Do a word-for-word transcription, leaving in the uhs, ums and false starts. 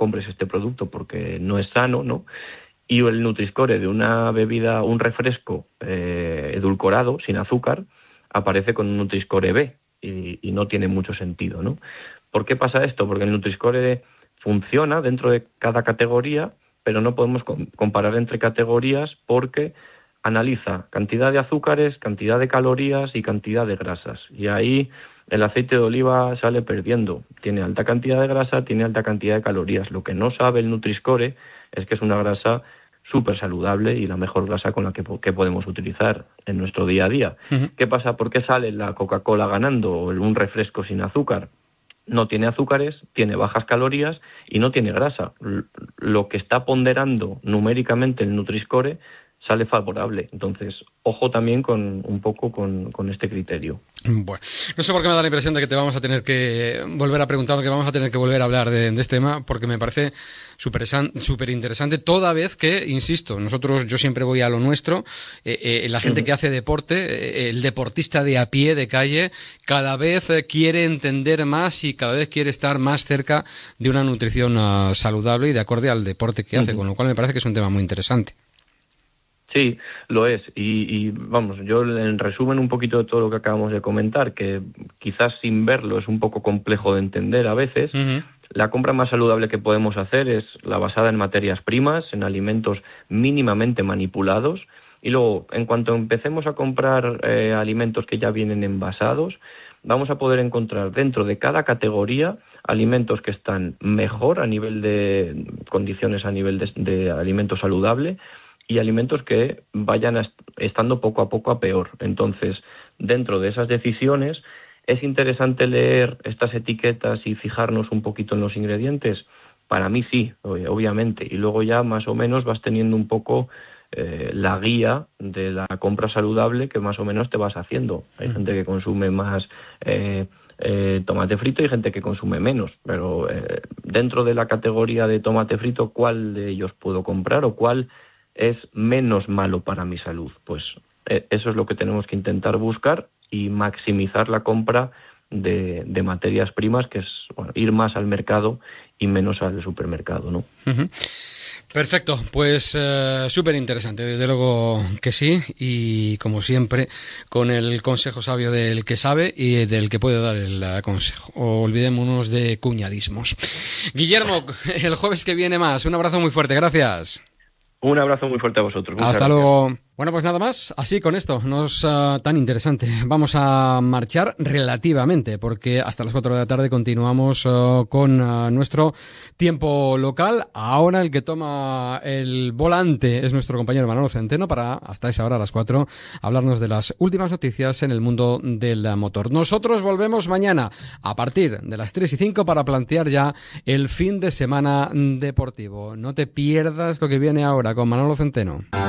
compres este producto porque no es sano, ¿no? Y el Nutri-Score de una bebida, un refresco eh, edulcorado, sin azúcar, aparece con un Nutri-Score B y, y no tiene mucho sentido, ¿no? ¿Por qué pasa esto? Porque el Nutri-Score funciona dentro de cada categoría, pero no podemos comparar entre categorías porque analiza cantidad de azúcares, cantidad de calorías y cantidad de grasas. Y ahí el aceite de oliva sale perdiendo. Tiene alta cantidad de grasa, tiene alta cantidad de calorías. Lo que no sabe el Nutri-Score es que es una grasa súper saludable y la mejor grasa con la que, que podemos utilizar en nuestro día a día. Uh-huh. ¿Qué pasa? ¿Por qué sale la Coca-Cola ganando o un refresco sin azúcar? No tiene azúcares, tiene bajas calorías y no tiene grasa. Lo que está ponderando numéricamente el Nutri-Score sale favorable. Entonces, ojo también con un poco con, con este criterio. Bueno, no sé por qué me da la impresión de que te vamos a tener que volver a preguntar, que vamos a tener que volver a hablar de, de este tema, porque me parece súper súper interesante, toda vez que, insisto, nosotros, yo siempre voy a lo nuestro, eh, eh, la gente uh-huh. que hace deporte, eh, el deportista de a pie, de calle, cada vez eh, quiere entender más y cada vez quiere estar más cerca de una nutrición uh, saludable y de acorde al deporte que hace, uh-huh. con lo cual me parece que es un tema muy interesante. Sí, lo es. Y, y vamos, yo en resumen un poquito de todo lo que acabamos de comentar, que quizás sin verlo es un poco complejo de entender a veces. Uh-huh. La compra más saludable que podemos hacer es la basada en materias primas, en alimentos mínimamente manipulados. Y luego, en cuanto empecemos a comprar eh, alimentos que ya vienen envasados, vamos a poder encontrar dentro de cada categoría alimentos que están mejor a nivel de condiciones, a nivel de, de alimento saludable, y alimentos que vayan est- estando poco a poco a peor. Entonces, dentro de esas decisiones, ¿es interesante leer estas etiquetas y fijarnos un poquito en los ingredientes? Para mí sí, obviamente. Y luego ya más o menos vas teniendo un poco eh, la guía de la compra saludable que más o menos te vas haciendo. Hay mm. gente que consume más eh, eh, tomate frito y gente que consume menos. Pero eh, dentro de la categoría de tomate frito, ¿cuál de ellos puedo comprar o cuál es menos malo para mi salud? Pues eh, eso es lo que tenemos que intentar buscar y maximizar la compra de, de materias primas, que es bueno, ir más al mercado y menos al supermercado, ¿no? Uh-huh. Perfecto, pues eh, súper interesante, desde luego que sí, y como siempre, con el consejo sabio del que sabe y del que puede dar el uh, consejo. Olvidémonos de cuñadismos. Guillermo, el jueves que viene más, un abrazo muy fuerte, gracias. Un abrazo muy fuerte a vosotros. Muchas Hasta gracias. luego. Bueno, pues nada más, así con esto, no es uh, tan interesante. Vamos a marchar relativamente, porque hasta las cuatro de la tarde continuamos uh, con uh, nuestro tiempo local. Ahora el que toma el volante es nuestro compañero Manolo Centeno para, hasta esa hora, a las cuatro, hablarnos de las últimas noticias en el mundo del motor. Nosotros volvemos mañana a partir de las tres y cinco para plantear ya el fin de semana deportivo. No te pierdas lo que viene ahora con Manolo Centeno.